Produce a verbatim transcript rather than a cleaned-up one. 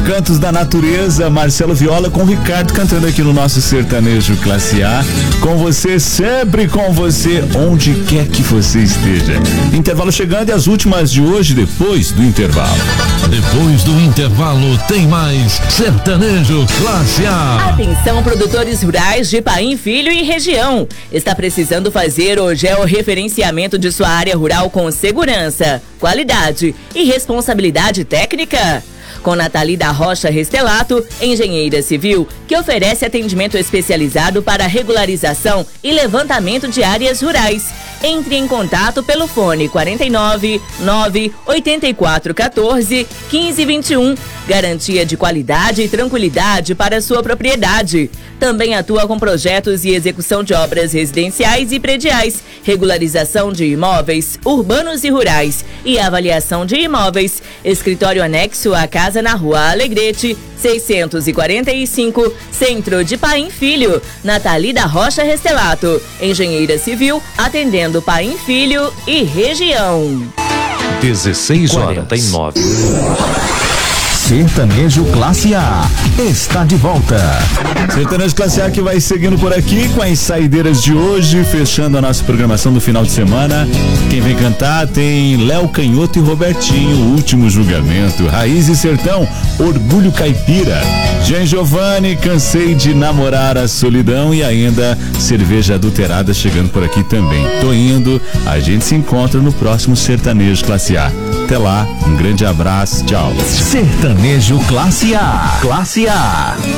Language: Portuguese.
Encantos da Natureza, Marcelo Viola com o Ricardo cantando aqui no nosso Sertanejo Classe A. Com você, sempre com você, onde quer que você esteja. Intervalo chegando e as últimas de hoje, depois do intervalo. Depois do intervalo tem mais Sertanejo Classe A. Atenção, produtores rurais de Paim Filho e região. Está precisando fazer o georreferenciamento de sua área rural com segurança, qualidade e responsabilidade técnica? Com Nathalie da Rocha Restelato, engenheira civil, que oferece atendimento especializado para regularização e levantamento de áreas rurais. Entre em contato pelo fone quarenta e nove, nove, oitenta e quatro, quatorze, quinze, vinte e um. Garantia de qualidade e tranquilidade para sua propriedade. Também atua com projetos e execução de obras residenciais e prediais, regularização de imóveis urbanos e rurais e avaliação de imóveis. Escritório anexo à casa na Rua Alegrete, seiscentos e quarenta e cinco, Centro de Paim Filho. Nathalie da Rocha Restelato, engenheira civil, atendendo Paim Filho e região. dezesseis horas e quarenta e nove. Sertanejo Classe A está de volta. Sertanejo Classe A que vai seguindo por aqui com as saideiras de hoje, fechando a nossa programação do final de semana. Quem vem cantar tem Léo Canhoto e Robertinho, O Último Julgamento, Raiz e Sertão, Orgulho Caipira, Jean Giovanni, Cansei de Namorar a Solidão e ainda Cerveja Adulterada chegando por aqui também. Tô indo, a gente se encontra no próximo Sertanejo Classe A. Até lá, um grande abraço, tchau. Sertanejo Classe A. Classe A.